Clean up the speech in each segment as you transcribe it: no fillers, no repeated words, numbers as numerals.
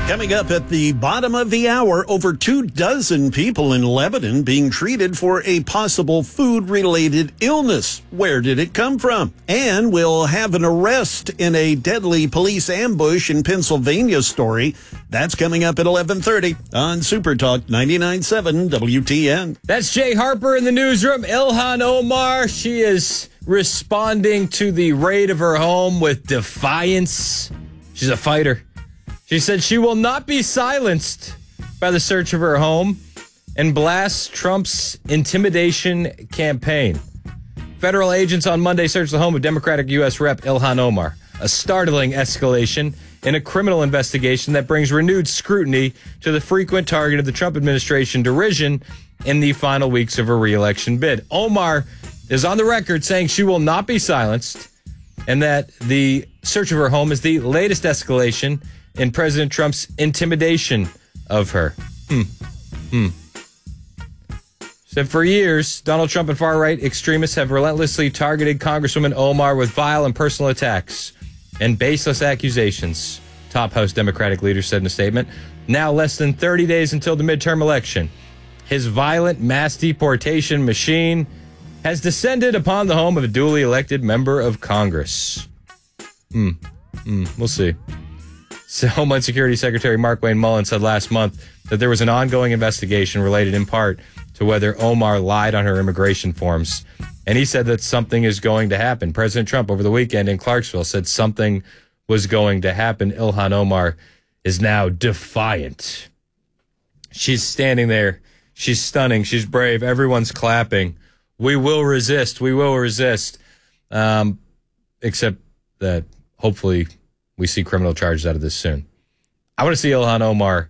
Coming up at the bottom of the hour, over 24 people in Lebanon being treated for a possible food-related illness. Where did it come from? And we'll have an arrest in a deadly police ambush in Pennsylvania story. That's coming up at 11:30 on Super Talk 99.7 WTN. That's Jay Harper in the newsroom. Ilhan Omar, she is responding to the raid of her home with defiance. She's a fighter. She said she will not be silenced by the search of her home and blasts Trump's intimidation campaign. Federal agents on Monday searched the home of Democratic U.S. Rep. Ilhan Omar, a startling escalation in a criminal investigation that brings renewed scrutiny to the frequent target of the Trump administration derision in the final weeks of her re-election bid. Omar is on the record saying she will not be silenced and that the search of her home is the latest escalation in President Trump's intimidation of her. Said for years, Donald Trump and far-right extremists have relentlessly targeted Congresswoman Omar with vile and personal attacks and baseless accusations, top House Democratic leader said in a statement. Now less than 30 days until the midterm election, his violent mass deportation machine has descended upon the home of a duly elected member of Congress. We'll see. So Homeland Security Secretary Markwayne Mullin said last month that there was an ongoing investigation related in part to whether Omar lied on her immigration forms. And he said that something is going to happen. President Trump over the weekend in Clarksville said something was going to happen. Ilhan Omar is now defiant. She's standing there. She's stunning. She's brave. Everyone's clapping. We will resist. We will resist. Except that hopefully we see criminal charges out of this soon. I want to see Ilhan Omar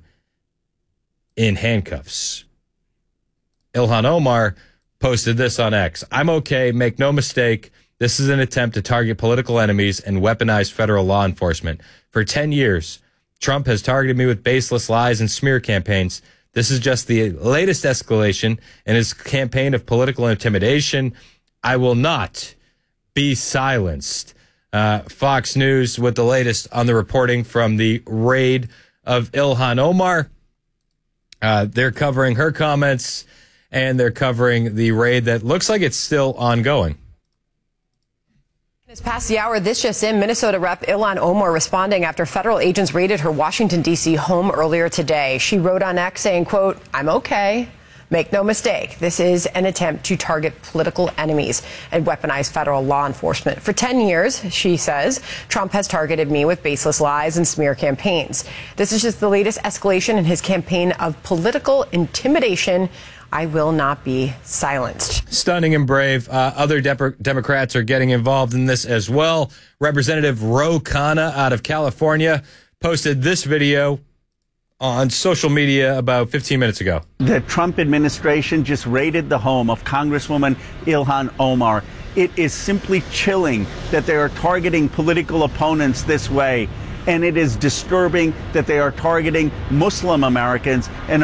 in handcuffs. Ilhan Omar posted this on X. I'm okay. Make no mistake. This is an attempt to target political enemies and weaponize federal law enforcement. For 10 years, Trump has targeted me with baseless lies and smear campaigns. This is just the latest escalation in his campaign of political intimidation. I will not be silenced. Fox News with the latest on the reporting from the raid of Ilhan Omar. They're covering her comments, and they're covering the raid that looks like it's still ongoing. It's past the hour. This just in. Minnesota Rep. Ilhan Omar responding after federal agents raided her Washington, D.C. home earlier today. She wrote on X saying, quote, I'm okay. Make no mistake, this is an attempt to target political enemies and weaponize federal law enforcement. For 10 years, she says, Trump has targeted me with baseless lies and smear campaigns. This is just the latest escalation in his campaign of political intimidation. I will not be silenced. Stunning and brave. Other Democrats are getting involved in this as well. Representative Ro Khanna out of California posted this video on social media about 15 minutes ago. The Trump administration just raided the home of Congresswoman Ilhan Omar. It is simply chilling that they are targeting political opponents this way, and it is disturbing that they are targeting Muslim Americans and